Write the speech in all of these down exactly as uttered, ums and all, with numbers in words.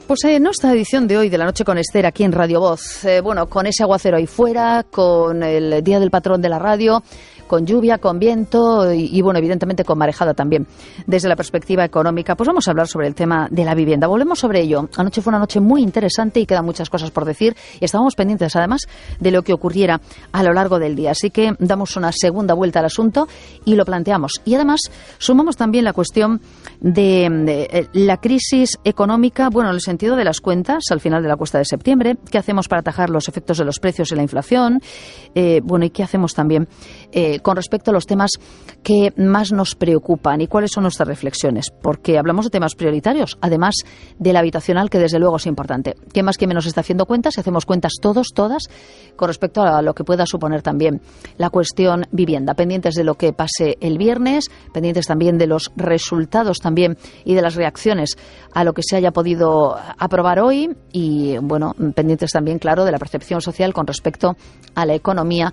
Pues en nuestra edición de hoy de La Noche con Esther aquí en Radio Voz, eh, bueno, con ese aguacero ahí fuera, con el Día del Patrón de la Radio, con lluvia, con viento y, y, bueno, evidentemente con marejada también. Desde la perspectiva económica, pues vamos a hablar sobre el tema de la vivienda. Volvemos sobre ello. Anoche fue una noche muy interesante y quedan muchas cosas por decir. Y estábamos pendientes, además, de lo que ocurriera a lo largo del día. Así que damos una segunda vuelta al asunto y lo planteamos. Y además, sumamos también la cuestión de, de la crisis económica, bueno, en el sentido de las cuentas, al final de la cuesta de septiembre. ¿Qué hacemos para atajar los efectos de los precios y la inflación? Eh, bueno, ¿y qué hacemos también Eh, con respecto a los temas que más nos preocupan y cuáles son nuestras reflexiones? Porque hablamos de temas prioritarios, además del habitacional, que desde luego es importante. ¿Qué más que menos está haciendo cuentas? Si hacemos cuentas todos, todas, con respecto a lo que pueda suponer también la cuestión vivienda. Pendientes de lo que pase el viernes, pendientes también de los resultados también y de las reacciones a lo que se haya podido aprobar hoy y, bueno, pendientes también, claro, de la percepción social con respecto a la economía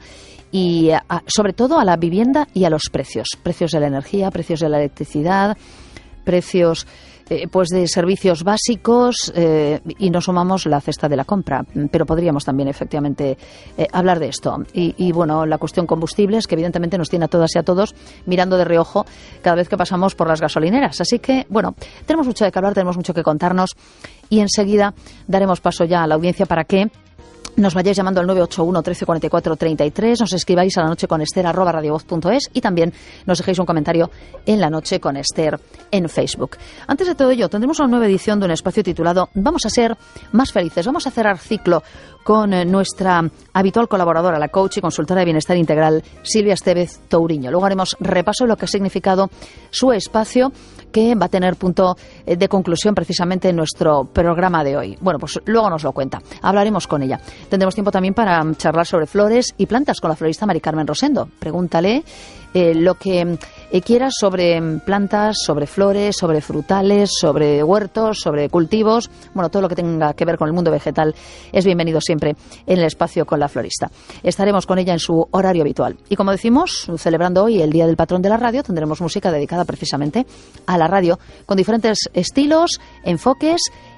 y a, sobre todo a la vivienda y a los precios. Precios de la energía, precios de la electricidad, precios eh, pues de servicios básicos eh, y nos sumamos la cesta de la compra. Pero podríamos también efectivamente eh, hablar de esto. Y, y bueno, la cuestión combustibles, que evidentemente nos tiene a todas y a todos mirando de reojo cada vez que pasamos por las gasolineras. Así que, bueno, tenemos mucho de qué hablar, tenemos mucho que contarnos y enseguida daremos paso ya a la audiencia para que nos vayáis llamando al nueve ocho uno, trece, cuarenta y cuatro, treinta y tres, nos escribáis a la noche con Esther arroba radiovoz punto es y también nos dejéis un comentario en La Noche con Esther en Facebook. Antes de todo ello, tendremos una nueva edición de un espacio titulado Vamos a ser más felices. Vamos a cerrar ciclo con nuestra habitual colaboradora, la coach y consultora de bienestar integral, Silvia Estevez Touriño. Luego haremos repaso de lo que ha significado su espacio, que va a tener punto de conclusión precisamente en nuestro programa de hoy. Bueno, pues luego nos lo cuenta. Hablaremos con ella. Tendremos tiempo también para charlar sobre flores y plantas con la florista Mari Carmen Rosendo. Pregúntale eh, lo que eh, quieras sobre plantas, sobre flores, sobre frutales, sobre huertos, sobre cultivos. Bueno, todo lo que tenga que ver con el mundo vegetal es bienvenido siempre en el espacio con la florista. Estaremos con ella en su horario habitual. Y como decimos, celebrando hoy el Día del Patrón de la Radio, tendremos música dedicada precisamente a la radio, con diferentes estilos, enfoques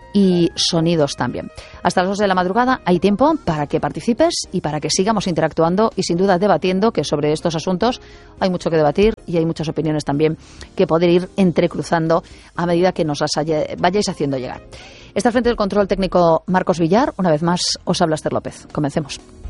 y sonidos también. Hasta las dos de la madrugada hay tiempo para que participes y para que sigamos interactuando y sin duda debatiendo, que sobre estos asuntos hay mucho que debatir y hay muchas opiniones también que poder ir entrecruzando a medida que nos las haya, vayáis haciendo llegar. Está al frente del control técnico Marcos Villar. Una vez más os habla Esther López. Comencemos.